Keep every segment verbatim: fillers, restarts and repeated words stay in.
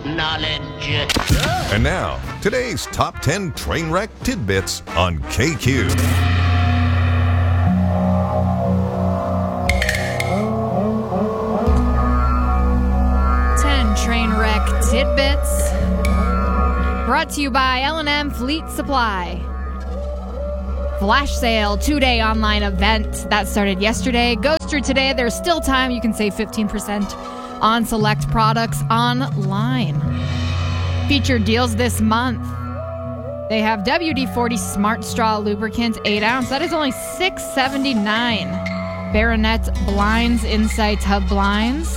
knowledge. And now, today's top ten train wreck tidbits on K Q. ten train wreck tidbits brought to you by L and M Fleet Supply. Flash sale, two-day online event that started yesterday. Goes through today. There's still time. You can save fifteen percent on select products online. Featured deals this month. They have W D forty Smart Straw Lubricant, eight ounce. That is only six dollars and seventy-nine cents. Baronet Blinds, Insights Hub Blinds.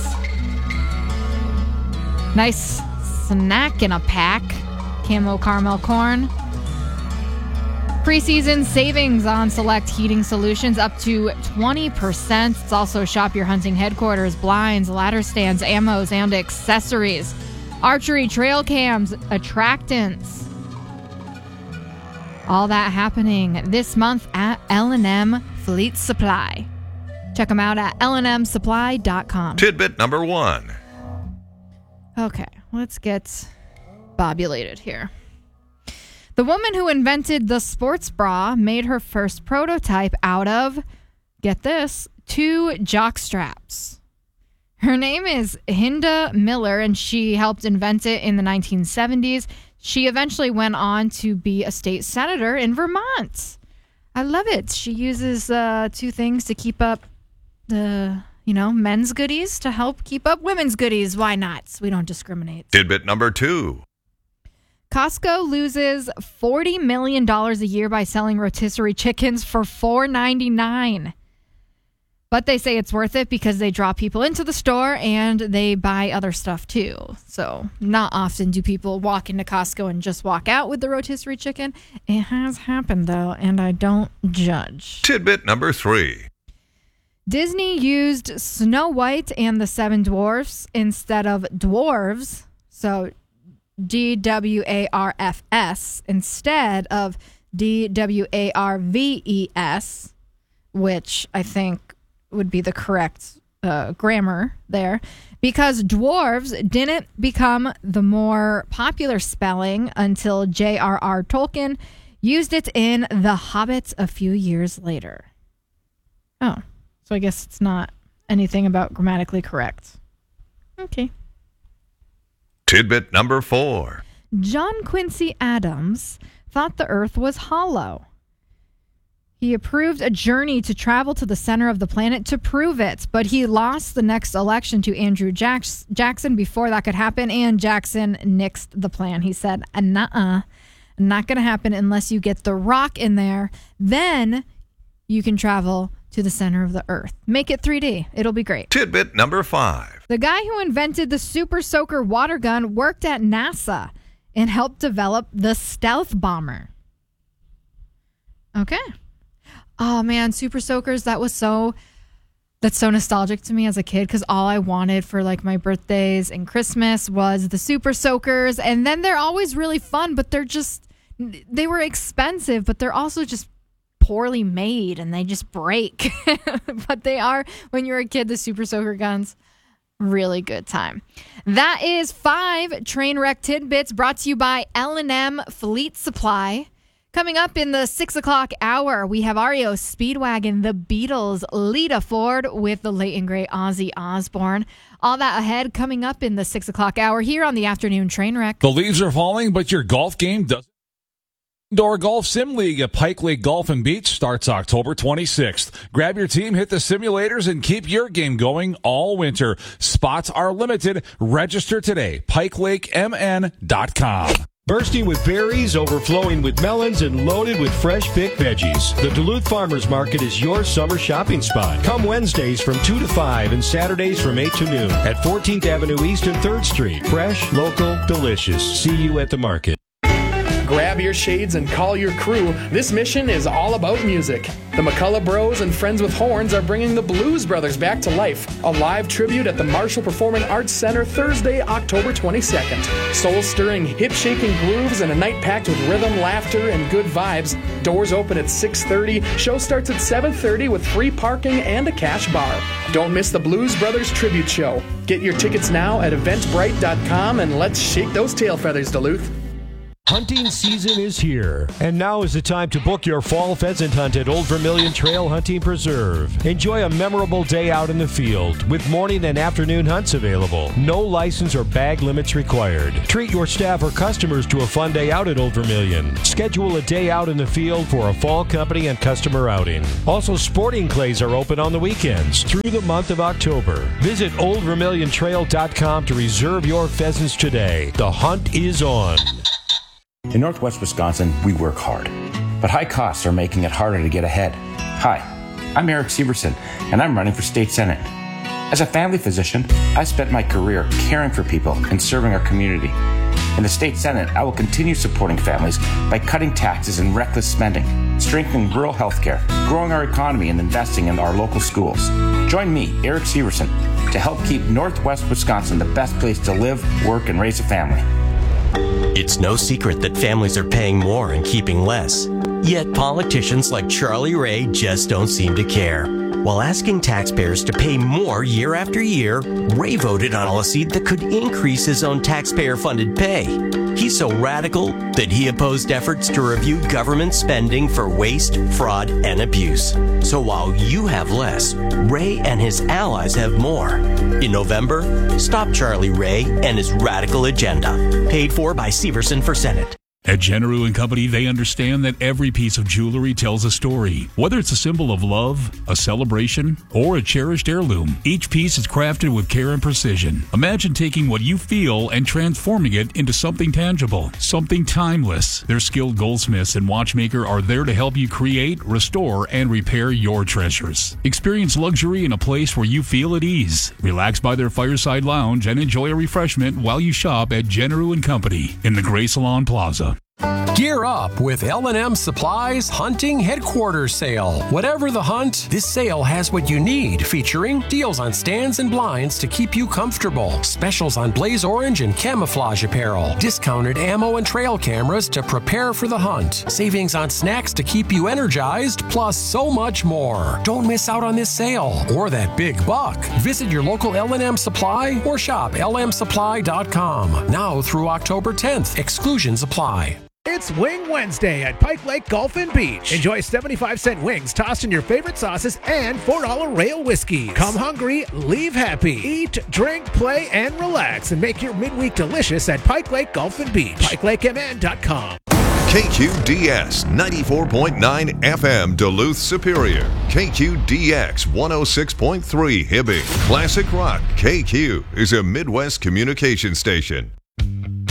Nice snack in a pack. Camo caramel corn. Preseason savings on select heating solutions up to twenty percent. It's also shop your hunting headquarters, blinds, ladder stands, ammos, and accessories. Archery, trail cams, attractants. All that happening this month at L and M Fleet Supply. Check them out at L and M supply dot com. Tidbit number one. Okay, let's get bobulated here. The woman who invented the sports bra made her first prototype out of, get this, two jock straps. Her name is Hinda Miller, and she helped invent it in the nineteen seventies. She eventually went on to be a state senator in Vermont. I love it. She uses uh, two things to keep up the, you know, men's goodies to help keep up women's goodies. Why not? We don't discriminate. Tidbit number two. Costco loses forty million dollars a year by selling rotisserie chickens for four ninety-nine. But they say it's worth it because they draw people into the store and they buy other stuff too. So not often do people walk into Costco and just walk out with the rotisserie chicken. It has happened though, and I don't judge. Tidbit number three. Disney used Snow White and the Seven Dwarfs instead of dwarves. So D W A R F S instead of D W A R V E S, which I think would be the correct uh, grammar there, because dwarves didn't become the more popular spelling until J R R Tolkien used it in The Hobbit a few years later. Oh, so I guess it's not anything about grammatically correct. Okay. Tidbit number four. John Quincy Adams thought the Earth was hollow. He approved a journey to travel to the center of the planet to prove it, but he lost the next election to Andrew Jacks- Jackson before that could happen, and Jackson nixed the plan. He said, nuh-uh, not going to happen unless you get the rock in there. Then you can travel to the center of the Earth. Make it three D. It'll be great. Tidbit number five. The guy who invented the Super Soaker water gun worked at NASA and helped develop the stealth bomber. Okay. Oh, man, Super Soakers, that was so, that's so nostalgic to me as a kid, because all I wanted for, like, my birthdays and Christmas was the Super Soakers, and then they're always really fun, but they're just, they were expensive, but they're also just poorly made, and they just break. But they are, when you're a kid, the Super Soaker guns, really good time. That is five train wreck tidbits brought to you by L and M Fleet Supply. Coming up in the six o'clock hour, we have R E O Speedwagon, The Beatles, Lita Ford with the late and great Ozzy Osbourne. All that ahead coming up in the six o'clock hour here on the Afternoon Train Wreck. The leaves are falling, but your golf game doesn't. Indoor Golf Sim League at Pike Lake Golf and Beach starts October twenty-sixth. Grab your team, hit the simulators, and keep your game going all winter. Spots are limited. Register today. pike lake m n dot com. Bursting with berries, overflowing with melons, and loaded with fresh picked veggies. The Duluth Farmers Market is your summer shopping spot. Come Wednesdays from two to five and Saturdays from eight to noon at fourteenth Avenue East and third Street. Fresh, local, delicious. See you at the market. Grab your shades and call your crew. This mission is all about music. The McCullough Bros and Friends with Horns are bringing the Blues Brothers back to life. A live tribute at the Marshall Performing Arts Center Thursday, October twenty-second. Soul-stirring, hip-shaking grooves and a night packed with rhythm, laughter, and good vibes. Doors open at six thirty. Show starts at seven thirty with free parking and a cash bar. Don't miss the Blues Brothers Tribute Show. Get your tickets now at eventbrite dot com and let's shake those tail feathers, Duluth. Hunting season is here, and now is the time to book your fall pheasant hunt at Old Vermilion Trail Hunting Preserve. Enjoy a memorable day out in the field with morning and afternoon hunts available. No license or bag limits required. Treat your staff or customers to a fun day out at Old Vermilion. Schedule a day out in the field for a fall company and customer outing. Also, sporting clays are open on the weekends through the month of October. Visit old vermilion trail dot com to reserve your pheasants today. The hunt is on. In Northwest Wisconsin, we work hard, but high costs are making it harder to get ahead. Hi, I'm Eric Severson, and I'm running for state senate. As a family physician, I spent my career caring for people and serving our community. In the state senate, I will continue supporting families by cutting taxes and reckless spending, strengthening rural health care, growing our economy, and investing in our local schools. Join me, Eric Severson, to help keep Northwest Wisconsin the best place to live, work, and raise a family. It's no secret that families are paying more and keeping less. Yet politicians like Charlie Ray just don't seem to care. While asking taxpayers to pay more year after year, Ray voted on a policy that could increase his own taxpayer-funded pay. He's so radical that he opposed efforts to review government spending for waste, fraud, and abuse. So while you have less, Ray and his allies have more. In November, stop Charlie Ray and his radical agenda. Paid for by Severson for Senate. At Generou and Company, they understand that every piece of jewelry tells a story. Whether it's a symbol of love, a celebration, or a cherished heirloom, each piece is crafted with care and precision. Imagine taking what you feel and transforming it into something tangible, something timeless. Their skilled goldsmiths and watchmaker are there to help you create, restore, and repair your treasures. Experience luxury in a place where you feel at ease. Relax by their fireside lounge and enjoy a refreshment while you shop at Generou and Company in the Gray Salon Plaza. Gear up with L and M Supplies Hunting Headquarters Sale. Whatever the hunt, this sale has what you need, featuring deals on stands and blinds to keep you comfortable, specials on blaze orange and camouflage apparel, discounted ammo and trail cameras to prepare for the hunt, savings on snacks to keep you energized, plus so much more. Don't miss out on this sale or that big buck. Visit your local L and M Supply or shop L M supply dot com. Now through October tenth. Exclusions apply. It's Wing Wednesday at Pike Lake Golf and Beach. Enjoy seventy-five cent wings tossed in your favorite sauces and four dollar rail whiskeys. Come hungry, leave happy. Eat, drink, play, and relax, and make your midweek delicious at Pike Lake Golf and Beach. pike lake m n dot com. K Q D S ninety-four point nine F M Duluth Superior. K Q D X one oh six point three Hibbing. Classic Rock K Q is a Midwest communication station.